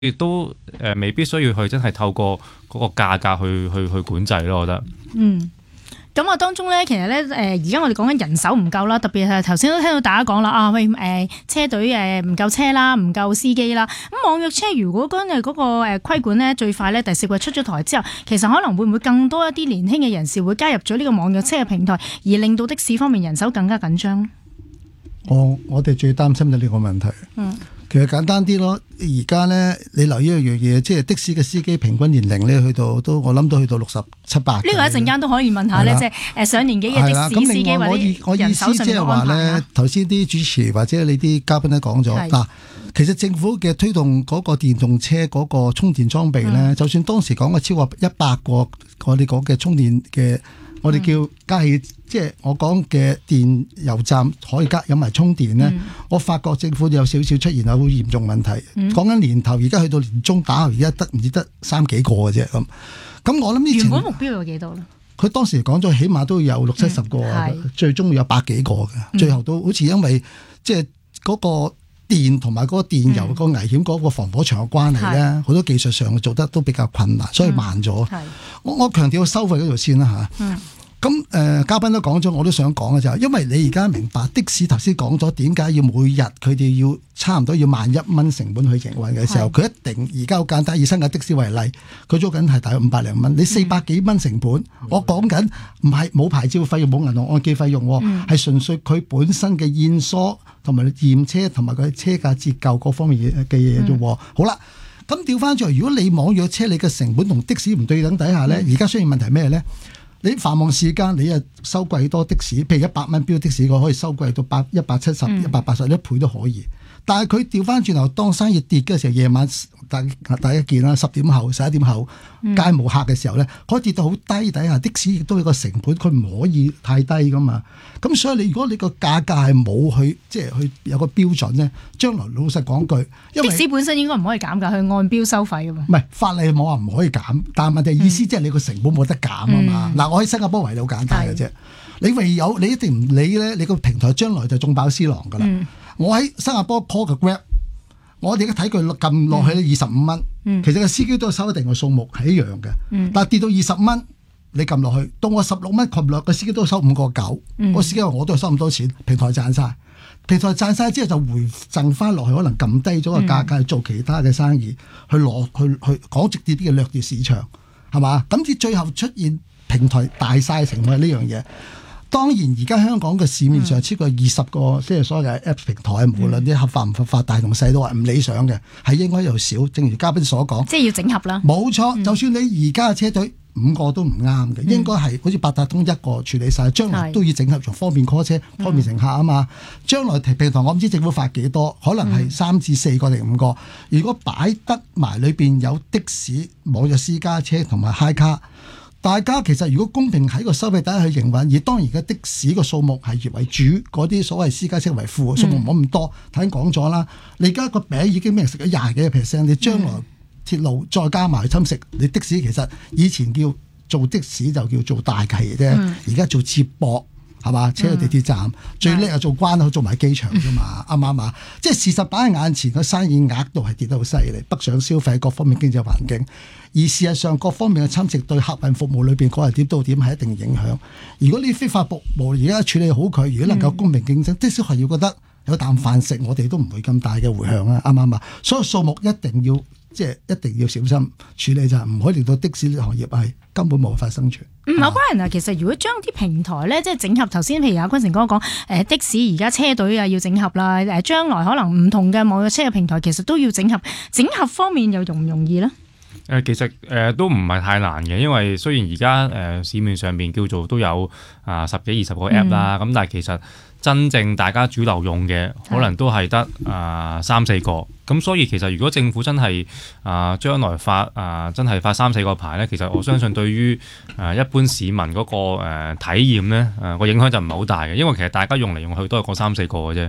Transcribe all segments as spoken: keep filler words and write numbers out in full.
亦都誒、呃、未必需要去真係透過嗰個價格去去去管制咯，我覺得。 嗯。咁啊，當中咧，其實咧，誒而家我哋講緊人手唔夠啦，特別係頭先都聽到大家講啦，啊喂，誒、呃、車隊誒唔夠車啦，唔夠司機啦。咁網約車如果嗰個嗰個誒規管咧最快咧第四季出咗台之後，其實可能會唔會更多一啲年輕嘅人士會加入咗呢個網約車嘅平台，而令到的士方面人手更加緊張？ 我我哋最擔心就呢個問題。 嗯。 其實簡單啲咯，而家咧你留意一樣嘢，即係的士嘅司機平均年齡咧去到都我諗都去到六十七八。呢個一陣間都可以問下咧，即係誒上年紀嘅的士司機或者人手上面嘅安排啊。 頭先啲主持或者你啲嘉賓都講咗嗱，其實政府嘅推動嗰個電動車嗰個充電裝備咧，嗯、就算當時講嘅超過一百個我哋講嘅充電嘅。我哋叫加氣，即係我講嘅電油站可以加有埋充電咧。嗯、我發覺政府有少少出現有好嚴重問題。講緊、嗯、年頭，而家去到年中打後，而家得唔知得三幾個嘅啫咁。咁我諗呢？原本目標有幾多咧？ 佢當時講咗，起碼都有六七十個，嗯、最終有百幾個嘅。嗯、最後都好似因為即係嗰個電同埋嗰個電油個危險嗰個防火牆嘅關係咧，好、嗯、多技術上做得都比較困難，所以慢咗。嗯、我我強調收費嗰度先啦嚇。嗯咁誒、呃，嘉賓都講咗，我都想講嘅就係，因為你而家明白的士頭先講咗點解要每日佢哋要差唔多要萬一蚊成本去營運嘅時候，佢是一定而家好簡單，以新界的士為例，佢租緊係大約五百零蚊，你四百幾蚊成本，嗯、我講緊唔係冇牌照費用、冇銀行按揭費用，係、嗯、純粹佢本身嘅驗疏同埋驗車同埋佢車價折舊各方面嘅嘢啫。嗯、好啦，咁調翻轉，如果你網約車你嘅成本同的士唔對等底下咧，而家出現問題咩咧？你繁忙時間你又收貴多的士，譬如一百蚊標的士，我可以收貴到百一百七十、一百八十一倍都可以。但係佢調翻轉頭，當生意跌嘅時候，夜晚大大家見啦，十點後、十一點後街冇客嘅時候咧，可以跌到好低底下，的士亦都有個成本，佢唔可以太低噶嘛。咁所以你如果你個價格係冇去即係去有個標準咧，將來老實講句，因為的士本身應該唔可以減價，去按標收費噶嘛。唔係法例冇話唔可以減，但係問題意思即係你個成本冇得減啊嘛。嗱、嗯，我喺新加坡為例好簡單嘅啫，是你唯有你一定唔理咧，你個平台將來就中飽私囊噶啦。嗯我喺新加坡 call 個 Grab， 我哋而家睇佢撳落去咧二十五蚊，嗯、其實個司機都有收一定嘅數目係一樣嘅，嗯、但係跌到二十蚊，你撳落去，到我十六蚊撳落，個司機都收五個九，個司機話我都係收咁多錢，平台賺晒，平台賺晒之後就回贈翻落去，可能撳低咗個價格去做其他嘅生意，去攞去去講直接啲嘅掠奪市場，係嘛？咁至最後出現平台大晒情況係呢樣嘢。當然，而家香港嘅市面上超過二十個，嗯、即係所謂嘅 App 平台，無論啲合法唔合法，大同細都話唔理想嘅，係應該又少。正如嘉賓所講， 即係要整合啦。冇錯，嗯、就算你而家嘅車隊五個都唔啱嘅，嗯、應該係好似八達通一個處理晒，將來都要整合，從方便 call 車、方便乘客啊嘛。將、嗯、來平台我唔知政府發幾多，可能係三至四個定五個。如果擺得埋裏邊有的士、網約私家車同埋 High 卡。大家其實如果公平喺個收費底下去營運，而當然而家的士個數目係以為主，嗰啲所謂私家車為副，數目唔好咁多。頭先講咗啦，你而家個餅已經俾人食咗廿幾個 percent， 你將來鐵路再加埋侵蝕，你的士其實以前叫做的士就叫做大旗啫，而家、嗯、做接駁。係嘛？車去地鐵站、嗯、最叻係做關口，做埋機場啫嘛，啱唔啱啊？即係事實擺喺眼前，個生意額度係跌得好犀利，北上消費各方面經濟環境，而事實上各方面嘅侵蝕對客運服務裏邊嗰日點到點係一定影響。如果你非法服務而家處理好佢，如果能夠公平競爭，的士係要覺得有啖飯食，我哋都唔會咁大嘅迴響啊，啱唔啱啊？所以數目一定要即係一定要小心處理，就係唔可以令到的士行業係根本無法生存。 嗯，阿 Brian 啊，其實如果將啲平台咧，即係整合頭先，譬如阿坤成哥講，誒的士而家車隊啊要整合啦，誒將來可能唔同嘅網約車嘅平台其實都要整合，整合方面又容唔容易咧？ 誒其實誒、呃、都唔係太難嘅，因為雖然而家誒市面上面叫做都有啊、呃、十幾二十個 app 啦、嗯，咁但係其實真正大家主流用嘅可能都係得啊三四個，咁所以其實如果政府真係啊、呃、將來發啊、呃、真係發三四個牌咧，其實我相信對於誒、呃、一般市民嗰、那個誒、呃、體驗咧誒個影響就唔係好大嘅，因為其實大家用嚟用去都係嗰三四個嘅啫。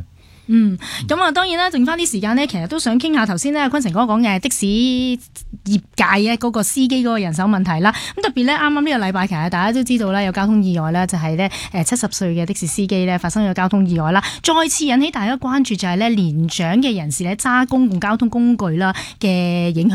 嗯，咁啊，當然啦，剩翻啲時間呢，其實都想傾下頭先咧，坤成哥講嘅的士業界嘅嗰個司機嗰個人手問題啦。咁特別咧，啱啱呢個禮拜其實大家都知道啦，有交通意外啦，就係咧誒七十歲嘅的士司機咧發生咗交通意外啦，再次引起大家關注就係咧年長嘅人士咧揸公共交通工具啦嘅影響。